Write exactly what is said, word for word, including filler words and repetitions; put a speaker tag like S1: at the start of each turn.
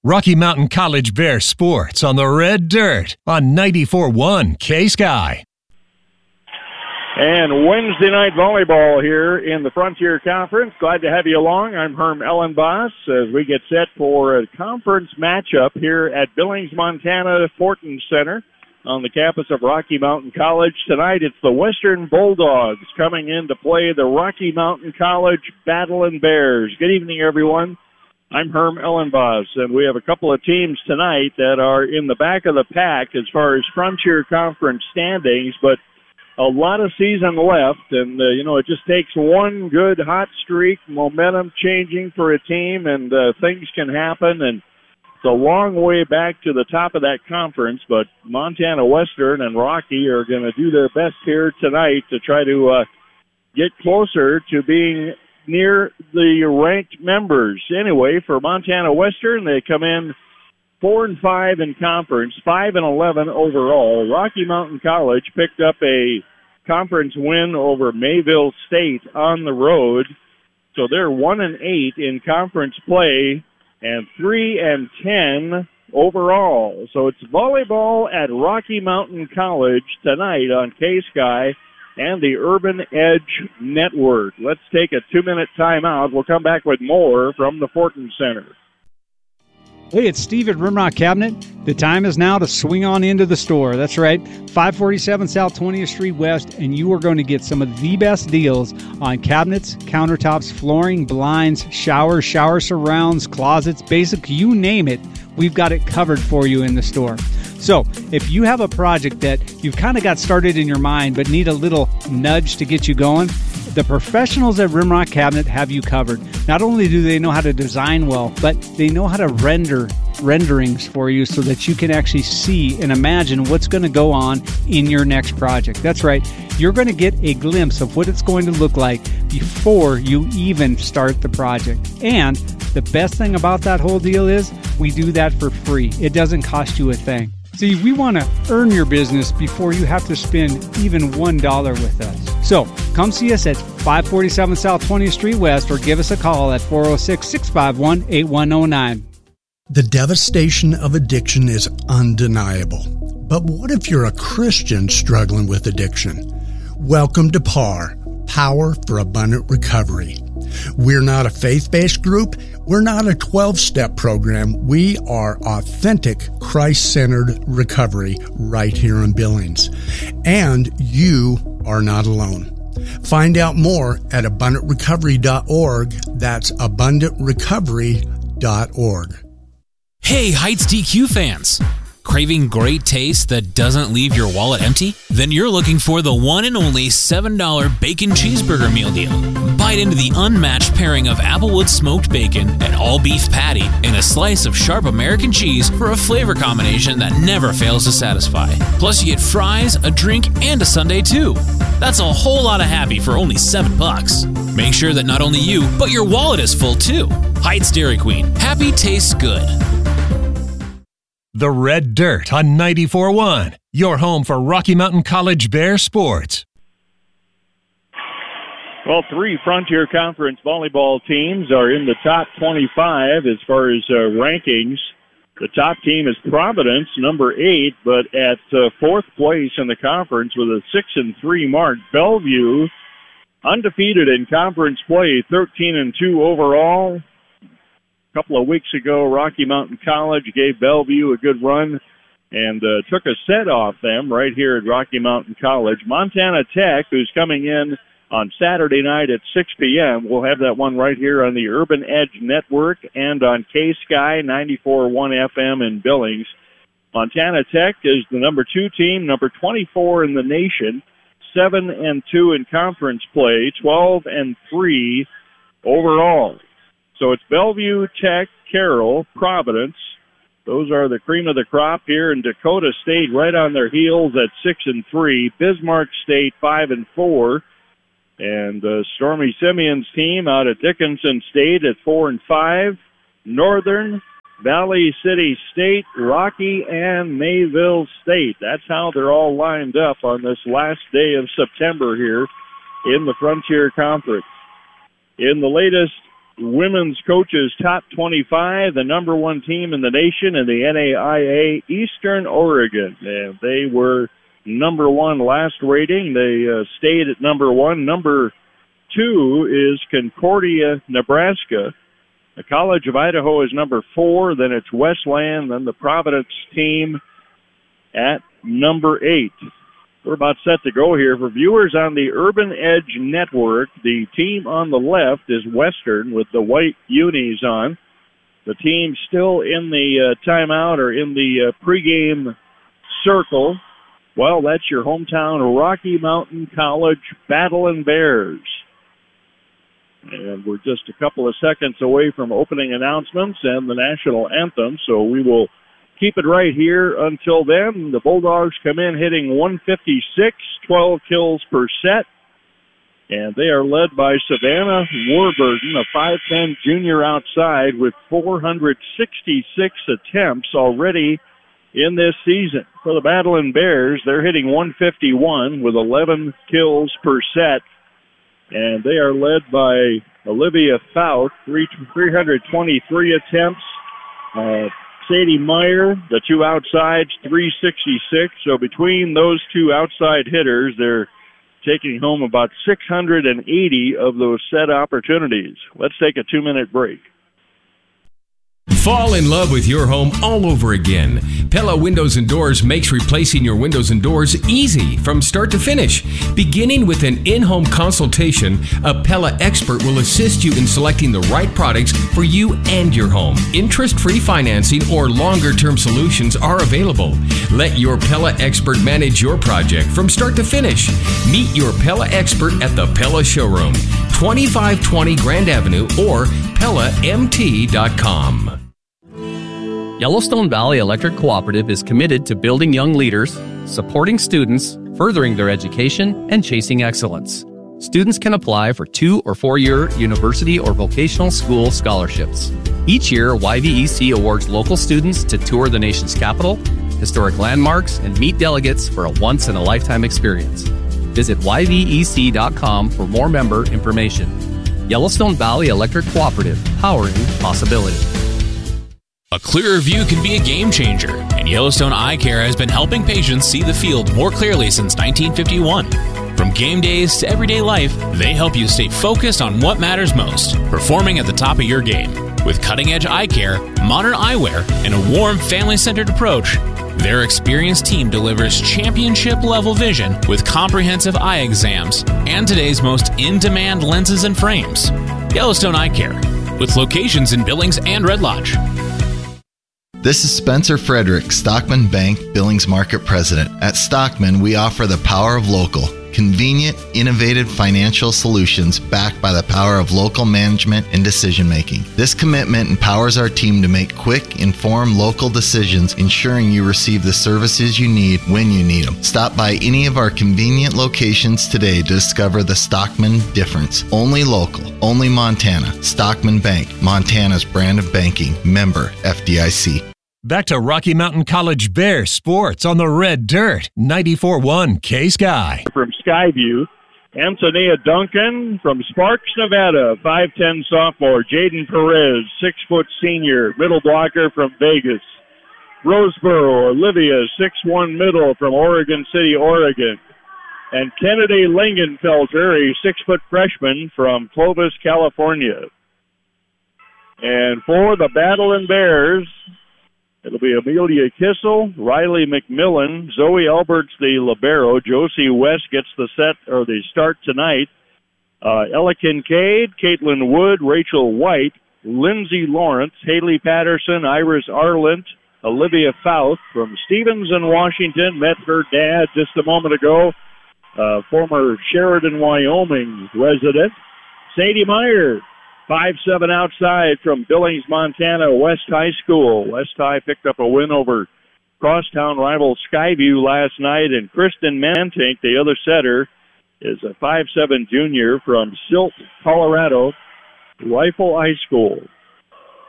S1: Rocky Mountain College Bear Sports on the Red Dirt on ninety-four point one K-Sky.
S2: And Wednesday night volleyball here in the Frontier Conference. Glad to have you along. I'm Herm Ellenboss as we get set for a conference matchup here at Billings, Montana, Fortin Center on the campus of Rocky Mountain College. Tonight it's the Western Bulldogs coming in to play the Rocky Mountain College Battlin' Bears. Good evening, everyone. I'm Herm Ellenboss, and we have a couple of teams tonight that are in the back of the pack as far as Frontier Conference standings, but a lot of season left, and, uh, you know, it just takes one good hot streak, momentum changing for a team, and uh, things can happen, and it's a long way back to the top of that conference, but Montana Western and Rocky are going to do their best here tonight to try to uh, get closer to being near the ranked members. Anyway, for Montana Western, they come in four and five in conference, five and eleven overall. Rocky Mountain College picked up a conference win over Mayville State on the road, so they're one and eight in conference play and three and ten overall. So it's volleyball at Rocky Mountain College tonight on K-Sky and the Urban Edge Network. Let's take a two-minute timeout. We'll come back with more from the Fortin Center.
S3: Hey, it's Steve at Rimrock Cabinet. The time is now to swing on into the store. That's right, five forty-seven South twentieth Street West, and you are going to get some of the best deals on cabinets, countertops, flooring, blinds, showers, shower surrounds, closets, basic, you name it. We've got it covered for you in the store. So if you have a project that you've kind of got started in your mind but need a little nudge to get you going, the professionals at Rimrock Cabinet have you covered. Not only do they know how to design well, but they know how to render renderings for you so that you can actually see and imagine what's going to go on in your next project. That's right. You're going to get a glimpse of what it's going to look like before you even start the project. And the best thing about that whole deal is we do that for free. It doesn't cost you a thing. See, we want to earn your business before you have to spend even one dollar with us. So come see us at five forty-seven South twentieth Street West or give us a call at four oh six, six five one, eight one oh nine.
S4: The devastation of addiction is undeniable. But what if you're a Christian struggling with addiction? Welcome to P A R, Power for Abundant Recovery. We're not a faith-based group. We're not a twelve-step program. We are authentic, Christ-centered recovery right here in Billings. And you are not alone. Find out more at abundant recovery dot org. That's abundant recovery dot org.
S5: Hey, Heights D Q fans! Craving great taste that doesn't leave your wallet empty? Then you're looking for the one and only seven dollar Bacon Cheeseburger Meal Deal. Bite into the unmatched pairing of Applewood smoked bacon, an all-beef patty, and a slice of sharp American cheese for a flavor combination that never fails to satisfy. Plus, you get fries, a drink, and a sundae too. That's a whole lot of happy for only seven bucks. Make sure that not only you, but your wallet is full too. Heights Dairy Queen. Happy tastes good.
S1: The Red Dirt on ninety-four point one, your home for Rocky Mountain College Bear Sports.
S2: Well, three Frontier Conference volleyball teams are in the top twenty-five as far as uh, rankings. The top team is Providence, number eight, but at uh, fourth place in the conference with a six and three mark. Bellevue, undefeated in conference play, thirteen and two overall. A couple of weeks ago, Rocky Mountain College gave Bellevue a good run and uh, took a set off them right here at Rocky Mountain College. Montana Tech, who's coming in on Saturday night at six p.m., we'll have that one right here on the Urban Edge Network and on K-Sky ninety-four point one F M in Billings. Montana Tech is the number two team, number twenty-four in the nation, seven and two in conference play, twelve and three overall. So it's Bellevue, Tech, Carroll, Providence. Those are the cream of the crop here, and Dakota State right on their heels at six and three. Bismarck State five and four, and uh, Stormy Simeon's team out at Dickinson State at four and five. Northern, Valley City State, Rocky, and Mayville State. That's how they're all lined up on this last day of September here in the Frontier Conference. In the latest women's coaches top twenty-five, the number one team in the nation in the N A I A, Eastern Oregon. And they were number one last rating. They uh, stayed at number one. Number two is Concordia, Nebraska. The College of Idaho is number four. Then it's Westland. Then the Providence team at number eight. We're about set to go here. For viewers on the Urban Edge Network, the team on the left is Western with the white unis on. The team still in the uh, timeout or in the uh, pregame circle. Well, that's your hometown Rocky Mountain College Battling Bears. And we're just a couple of seconds away from opening announcements and the national anthem, so we will keep it right here until then. The Bulldogs come in hitting one fifty-six, twelve kills per set. And they are led by Savannah Warburton, a five ten junior outside with four hundred sixty-six attempts already in this season. For the Battling Bears, they're hitting one fifty-one with eleven kills per set. And they are led by Olivia Fout, three hundred twenty-three attempts. Uh, Sadie Meyer, the two outsides, three sixty-six. So between those two outside hitters, they're taking home about six hundred eighty of those set opportunities. Let's take a two-minute break.
S6: Fall in love with your home all over again. Pella Windows and Doors makes replacing your windows and doors easy from start to finish. Beginning with an in-home consultation, a Pella expert will assist you in selecting the right products for you and your home. Interest-free financing or longer-term solutions are available. Let your Pella expert manage your project from start to finish. Meet your Pella expert at the Pella Showroom, twenty-five twenty Grand Avenue or Pella M T dot com.
S7: Yellowstone Valley Electric Cooperative is committed to building young leaders, supporting students, furthering their education, and chasing excellence. Students can apply for two- or four-year university or vocational school scholarships. Each year, Y V E C awards local students to tour the nation's capital, historic landmarks, and meet delegates for a once-in-a-lifetime experience. Visit Y V E C dot com for more member information. Yellowstone Valley Electric Cooperative, powering possibility.
S5: A clearer view can be a game changer, and Yellowstone Eye Care has been helping patients see the field more clearly since nineteen fifty-one. From game days to everyday life, they help you stay focused on what matters most, performing at the top of your game. With cutting-edge eye care, modern eyewear, and a warm, family-centered approach, their experienced team delivers championship-level vision with comprehensive eye exams and today's most in-demand lenses and frames. Yellowstone Eye Care, with locations in Billings and Red Lodge.
S8: This is Spencer Frederick, Stockman Bank Billings Market President. At Stockman, we offer the power of local. Convenient, innovative financial solutions backed by the power of local management and decision-making. This commitment empowers our team to make quick, informed local decisions, ensuring you receive the services you need when you need them. Stop by any of our convenient locations today to discover the Stockman difference. Only local, only Montana. Stockman Bank, Montana's brand of banking. Member F D I C.
S1: Back to Rocky Mountain College Bear Sports on the Red Dirt, ninety-four one K-Sky.
S2: From Skyview, Antonia Duncan from Sparks, Nevada, five ten sophomore. Jaden Perez, six foot senior, middle blocker from Vegas. Roseboro, Olivia, six one middle from Oregon City, Oregon. And Kennedy Lingenfelter, a six foot freshman from Clovis, California. And for the Battling Bears, it'll be Amelia Kissel, Riley McMillan, Zoe Alberts, the libero. Josie West gets the set or the start tonight. Uh, Ella Kincaid, Caitlin Wood, Rachel White, Lindsay Lawrence, Haley Patterson, Iris Arlant, Olivia Fouth from Stevens in Washington. Met her dad just a moment ago, uh, former Sheridan, Wyoming resident. Sadie Meyer, five seven outside from Billings, Montana, West High School. West High picked up a win over crosstown rival Skyview last night, and Kristen Mantink, the other setter, is a five seven junior from Silt, Colorado, Rifle High School.